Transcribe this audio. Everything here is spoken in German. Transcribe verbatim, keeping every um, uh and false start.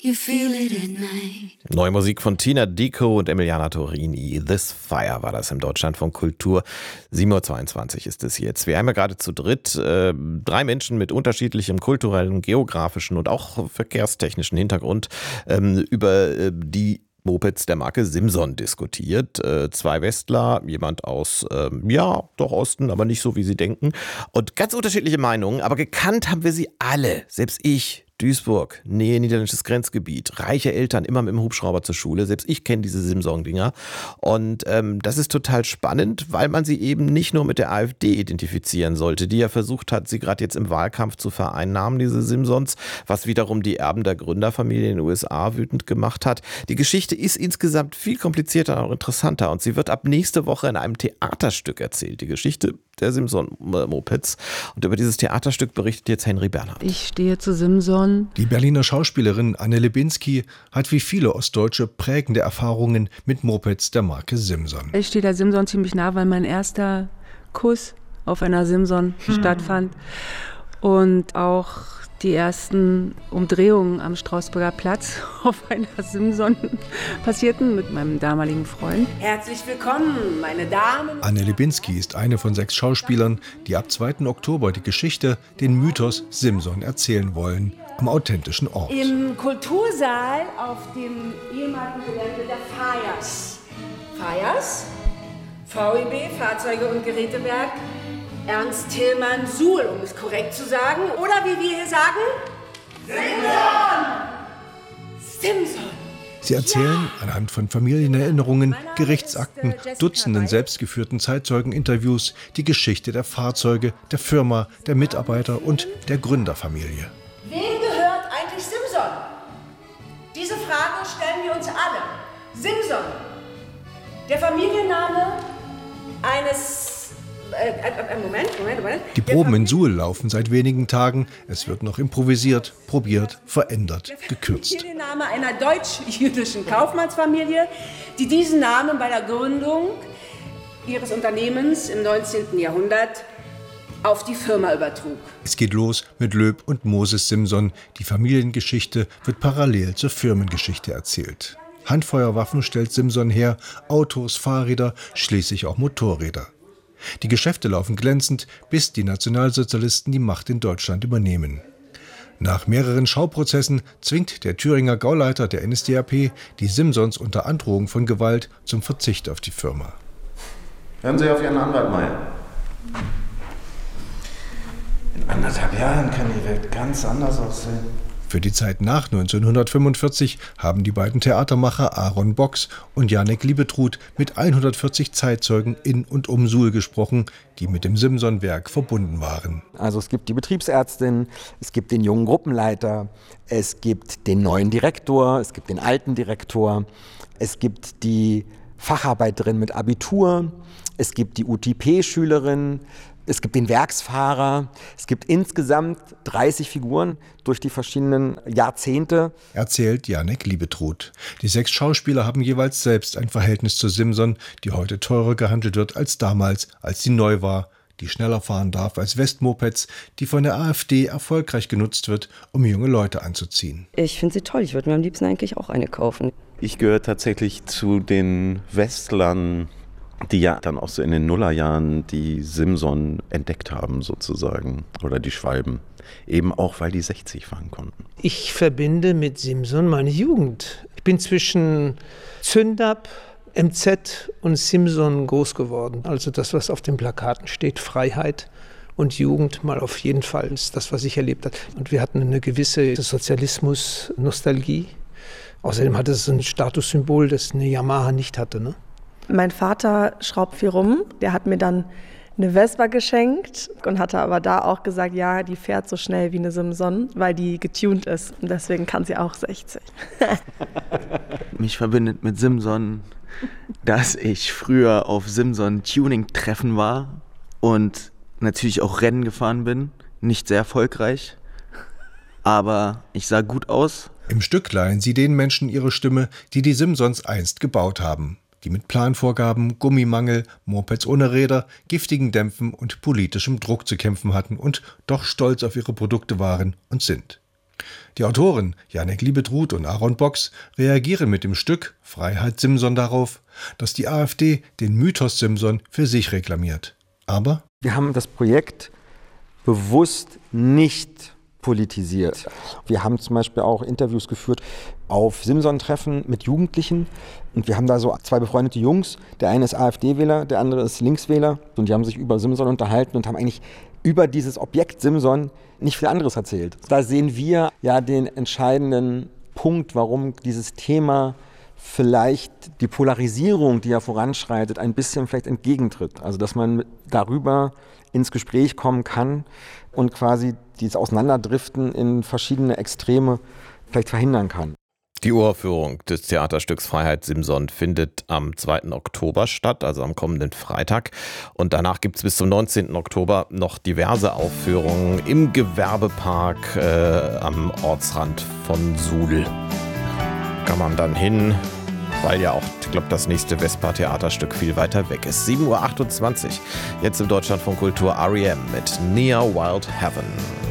You feel it at night. Neue Musik von Tina Dicko und Emiliana Torini. This Fire war das im Deutschlandfunk Kultur. sieben Uhr zweiundzwanzig ist es jetzt. Wir haben ja gerade zu dritt äh, drei Menschen mit unterschiedlichem kulturellen, geografischen und auch verkehrstechnischen Hintergrund ähm, über äh, die Mopeds der Marke Simson diskutiert. Äh, zwei Westler, jemand aus, ähm, ja, doch Osten, aber nicht so, wie sie denken. Und ganz unterschiedliche Meinungen, aber gekannt haben wir sie alle, selbst ich. Duisburg, Nähe niederländisches Grenzgebiet, reiche Eltern, immer mit dem Hubschrauber zur Schule. Selbst ich kenne diese Simson-Dinger. Und ähm, das ist total spannend, weil man sie eben nicht nur mit der AfD identifizieren sollte, die ja versucht hat, sie gerade jetzt im Wahlkampf zu vereinnahmen, diese Simsons, was wiederum die Erben der Gründerfamilie in den U S A wütend gemacht hat. Die Geschichte ist insgesamt viel komplizierter und auch interessanter und sie wird ab nächste Woche in einem Theaterstück erzählt. Die Geschichte der Simson-Mopeds. Und über dieses Theaterstück berichtet jetzt Henry Bernhard. Ich stehe zu Simson. Die Berliner Schauspielerin Anne Lebinski hat wie viele Ostdeutsche prägende Erfahrungen mit Mopeds der Marke Simson. Ich stehe der Simson ziemlich nah, weil mein erster Kuss auf einer Simson hm. stattfand. Und auch die ersten Umdrehungen am Strausberger Platz auf einer Simson passierten mit meinem damaligen Freund. Herzlich willkommen, meine Damen. Anne Lebinski ist eine von sechs Schauspielern, die ab zweiten Oktober die Geschichte, den Mythos Simson erzählen wollen, am authentischen Ort. Im Kultursaal auf dem ehemaligen Gelände der Fayers. Fayers? V E B, Fahrzeuge und Gerätewerk. Ernst Tillmann Suhl, um es korrekt zu sagen. Oder wie wir hier sagen? Simson! Simson! Sie erzählen ja. anhand von Familienerinnerungen, Gerichtsakten, Dutzenden selbstgeführten Zeitzeugeninterviews die Geschichte der Fahrzeuge, der Firma, der Mitarbeiter und der Gründerfamilie. Wem gehört eigentlich Simson? Diese Frage stellen wir uns alle. Simson, der Familienname eines... Äh, Moment, Moment, Moment. Die Proben in Suhl laufen seit wenigen Tagen. Es wird noch improvisiert, probiert, verändert, gekürzt. Der Familienname einer deutsch-jüdischen Kaufmannsfamilie, die diesen Namen bei der Gründung ihres Unternehmens im neunzehnten Jahrhundert auf die Firma übertrug. Es geht los mit Löb und Moses Simson. Die Familiengeschichte wird parallel zur Firmengeschichte erzählt. Handfeuerwaffen stellt Simson her, Autos, Fahrräder, schließlich auch Motorräder. Die Geschäfte laufen glänzend, bis die Nationalsozialisten die Macht in Deutschland übernehmen. Nach mehreren Schauprozessen zwingt der Thüringer Gauleiter der N S D A P die Simsons unter Androhung von Gewalt zum Verzicht auf die Firma. Hören Sie auf Ihren Anwalt mal. In anderthalb Jahren kann die Welt ganz anders aussehen. Für die Zeit nach neunzehnhundertfünfundvierzig haben die beiden Theatermacher Aaron Box und Janek Liebetrud mit hundertvierzig Zeitzeugen in und um Suhl gesprochen, die mit dem Simson-Werk verbunden waren. Also es gibt die Betriebsärztin, es gibt den jungen Gruppenleiter, es gibt den neuen Direktor, es gibt den alten Direktor, es gibt die Facharbeiterin mit Abitur, es gibt die U T P-Schülerin, es gibt den Werksfahrer, es gibt insgesamt dreißig Figuren durch die verschiedenen Jahrzehnte. Erzählt Janek Liebetrud. Die sechs Schauspieler haben jeweils selbst ein Verhältnis zu Simson, die heute teurer gehandelt wird als damals, als sie neu war, die schneller fahren darf als Westmopeds, die von der AfD erfolgreich genutzt wird, um junge Leute anzuziehen. Ich finde sie toll, ich würde mir am liebsten eigentlich auch eine kaufen. Ich gehöre tatsächlich zu den Westlern, die ja dann auch so in den Nullerjahren die Simson entdeckt haben sozusagen, oder die Schwalben, eben auch, weil die sechzig fahren konnten. Ich verbinde mit Simson meine Jugend. Ich bin zwischen Zündab, M Z und Simson groß geworden. Also das, was auf den Plakaten steht, Freiheit und Jugend, mal auf jeden Fall ist das, was ich erlebt habe. Und wir hatten eine gewisse Sozialismus-Nostalgie. Außerdem hatte es ein Statussymbol, das eine Yamaha nicht hatte, ne? Mein Vater schraubt viel rum. Der hat mir dann eine Vespa geschenkt und hatte aber da auch gesagt, ja, die fährt so schnell wie eine Simson, weil die getuned ist. Und deswegen kann sie auch sechzig. Mich verbindet mit Simson, dass ich früher auf Simson-Tuning-Treffen war und natürlich auch Rennen gefahren bin. Nicht sehr erfolgreich, aber ich sah gut aus. Im Stück leihen sie den Menschen ihre Stimme, die die Simsons einst gebaut haben. Die mit Planvorgaben, Gummimangel, Mopeds ohne Räder, giftigen Dämpfen und politischem Druck zu kämpfen hatten und doch stolz auf ihre Produkte waren und sind. Die Autoren Janek Liebetruth und Aaron Box reagieren mit dem Stück Freiheit Simson darauf, dass die AfD den Mythos Simson für sich reklamiert. Aber wir haben das Projekt bewusst nicht politisiert. Wir haben zum Beispiel auch Interviews geführt auf Simson-Treffen mit Jugendlichen. Und wir haben da so zwei befreundete Jungs. Der eine ist AfD-Wähler, der andere ist Linkswähler. Und die haben sich über Simson unterhalten und haben eigentlich über dieses Objekt Simson nicht viel anderes erzählt. Da sehen wir ja den entscheidenden Punkt, warum dieses Thema vielleicht die Polarisierung, die ja voranschreitet, ein bisschen vielleicht entgegentritt. Also dass man darüber ins Gespräch kommen kann und quasi dieses Auseinanderdriften in verschiedene Extreme vielleicht verhindern kann. Die Uraufführung des Theaterstücks Freiheit Simson findet am zweiten Oktober statt, also am kommenden Freitag. Und danach gibt es bis zum neunzehnten Oktober noch diverse Aufführungen im Gewerbepark äh, am Ortsrand von Suhl. Kann man dann hin, weil ja auch, ich glaube, das nächste Vespa-Theaterstück viel weiter weg ist. sieben Uhr achtundzwanzig, jetzt im Deutschlandfunk Kultur R E M mit Near Wild Heaven.